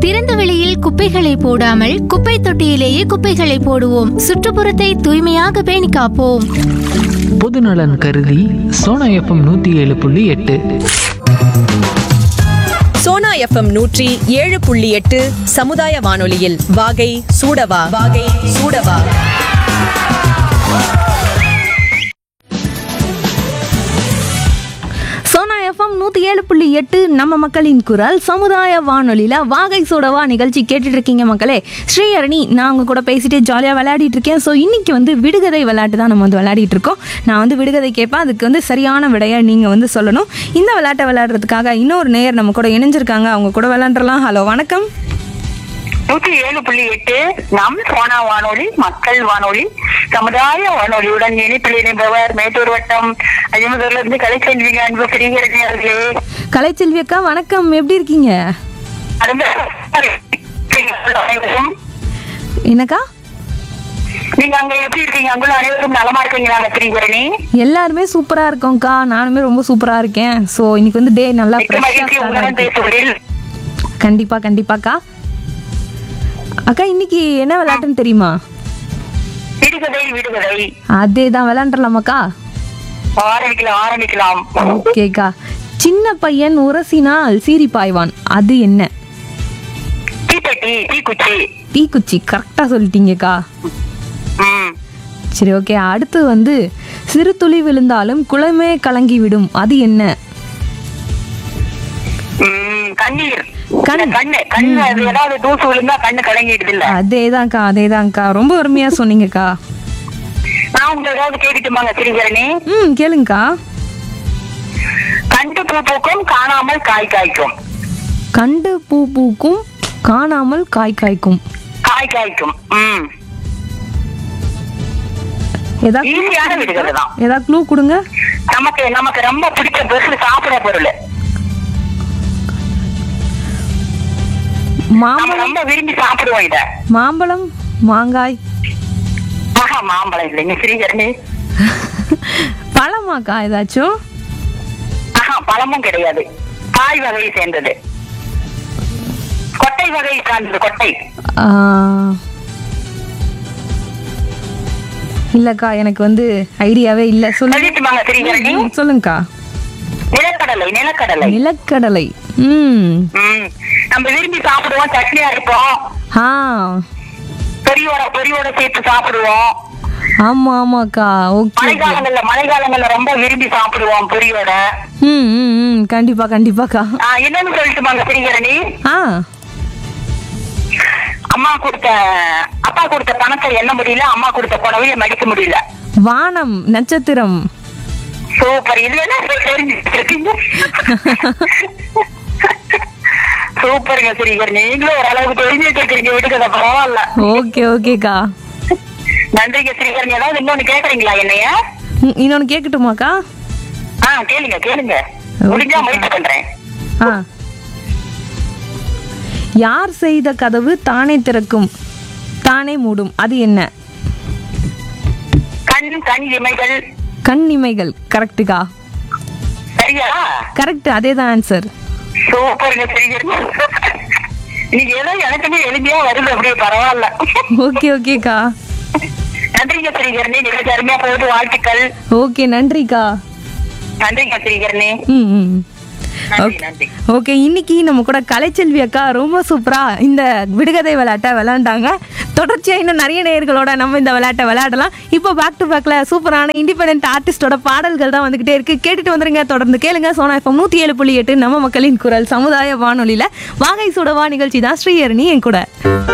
திறந்த வெளியில் குப்பைகளை போடாமல் குப்பை தொட்டியிலேயே குப்பைகளை போடுவோம். சுற்றுப்புறத்தை தூய்மையாக பேணி காப்போம். பொதுநலன் கருதி சோனா எஃப்எம் 107.8. சோனா எஃப்எம் 107.8 சமுதாய வானொலியில் வாகை சூடவா. சோனா எஃப்எம் 107.8 நம்ம மக்களின் குரல் சமுதாய வானொலியில் வாகை சூடவா நிகழ்ச்சி கேட்டுட்டு இருக்கீங்க மக்களே. ஸ்ரீஹரணி நான் உங்க கூட பேசிட்டு ஜாலியாக விளையாடிட்டு இருக்கேன். ஸோ இன்னைக்கு விடுகதை விளையாட்டு தான் நம்ம விளையாடிட்டு இருக்கோம். நான் விடுகதை கேட்பேன், அதுக்கு சரியான விடையை நீங்கள் சொல்லணும். இந்த விளையாட்டை விளையாடுறதுக்காக இன்னொரு நேயர் நம்ம கூட இணைஞ்சிருக்காங்க, அவங்க கூட விளையாண்டுறலாம். ஹலோ, வணக்கம். 107.8 நம் சோனா வானொலி மக்கள் வானொலி சமுதாய வானொலியுடன் இணைப்பில் இணைப்பவர் மேட்டூர் வட்டம் அஜமதூர்ல இருந்து கலைச்செல்விங்க அன்பு ஸ்ரீஹரணி அவர்களே. கலைச்செல்வி அக்கா வணக்கம், எப்படி இருக்கீங்க? என்னக்கா நீங்க அங்க எப்படி இருக்கீங்க? அங்குள்ள அனைவரும் நலமா இருக்கீங்களா ஸ்ரீஹரணி? எல்லாருமே சூப்பரா இருக்கோம்க்கா, நானுமே ரொம்ப சூப்பரா இருக்கேன். ஸோ இன்னைக்கு டே நல்லா கண்டிப்பாக்கா. அக்கா இன்னைக்கு என்ன விளையாட்டுன்னு தெரியுமா? விடுகதை. அதே தான் விளையாண்டுலாமாக்கா? ஆரம்பிக்கலாம். ஓகேக்கா. சின்ன பையன் உரசினால் சீறி பாய்வான், அது என்ன? தீக்குச்சி. கரெக்டா சொல்லிட்டீங்கக்கா. சரி, ஓகே. அடுத்து சிறு துளி விழுந்தாலும் குளமே கலங்கி விடும், அது என்ன? அதேதான்க்கா. ரொம்ப அருமையா சொன்னீங்கக்கா. கேளுங்கக்கா. கண்டு பூ பூக்கும் காணாமல் காய் காய்க்கும். கண்டு பூ பூக்கும் காணாமல் காய் காய்க்கும். ஏதாவது க்ளூ கொடுங்க. நமக்கு ரொம்ப பிடிச்ச பொருள், சாப்பிட பொருள். ரொம்ப விரும்பி சாப்பிடுவோம் இத. மாம்பழம், மாங்காய். மாம்பழம் இல்லைங்க ஸ்ரீஹரணி. பழமாக்கா ஏதாச்சும்? பழமும் கிடையாது, காய் வகையை சேர்ந்தது. கொட்டை வகையை சார்ந்தது. கொட்டை இல்லக்கா, எனக்கு ஐடியாவே இல்ல. சொல்லுங்கக்கா. நிலக்கடலை. நம்ம விரும்பி சாப்பிடுவோம், சட்னி அரைப்போம், பொரியோட சேர்த்து சாப்பிடுவோம். ஆமாக்கா. மழைக்காலங்கள்ல ரொம்ப விரும்பி சாப்பிடுவோம் பொரியோட. கண்டிப்பாக்கா. என்னன்னு சொல்லிட்டுமாங்க ஸ்ரீஹரணி? அப்பா கொடுத்த பணத்தை எண்ண முடியல, அம்மா கொடுத்த புடவையை மடிக்க முடியல. வானம், நட்சத்திரம். சூப்பர். இதுல தெரிஞ்சுருக்கீங்க. சூப்பருங்க ஸ்ரீஹரணி, நீங்களும் ஓரளவுக்கு தெரிஞ்சு வச்சிருக்கீங்க. விடுக்கத பரவாயில்ல. ஓகேக்கா. நன்றிங்க ஸ்ரீஹரணி. ஏதாவது இன்னொன்னு கேக்குறீங்களா என்னைய? இன்னொன்னு கேட்கட்டுமாக்கா? கேளுங்க. முடிஞ்சா முயற்சி பண்றேன். யார் செய்த கதவு தானே திறக்கும், தானே மூடும், அது என்ன? கண் இமைகள். கரெக்டுக்கா. சரியா? கரெக்ட், அதேதான் ஆன்சர். சூப்பருங்க ஸ்ரீஹரணி. நீங்க ஏதோ எனக்குமே எளிமையா வருது, அப்படியே பரவாயில்ல. ஓகேக்கா. நன்றிங்க ஸ்ரீஹரணி, நீங்க அருமையா போகுது, வாழ்த்துக்கள். ஓகே, நன்றிக்கா. நன்றிங்க ஸ்ரீஹரணி. ஓகே, இன்னைக்கு நம்ம கூட கலைச்செல்வி அக்கா ரொம்ப சூப்பரா இந்த விடுகதை விளையாட்டை விளையாண்டாங்க. தொடர்ச்சியா இன்னும் நிறைய நேயர்களோட நம்ம இந்த விளையாட்டை விளையாடலாம். இப்போ பேக் டு பேக்ல சூப்பரான இண்டிபெண்டன்ட் ஆர்டிஸ்டோட பாடல்கள் தான் வந்துகிட்டே இருக்கு. கேட்டுட்டு வந்துருங்க, தொடர்ந்து கேளுங்க. சோனா எஃப்எம் 107.8 நம்ம மக்களின் குரல் சமுதாய வானொலியில வாகை சூடவா நிகழ்ச்சி தான். ஸ்ரீஹரணி என் கூட.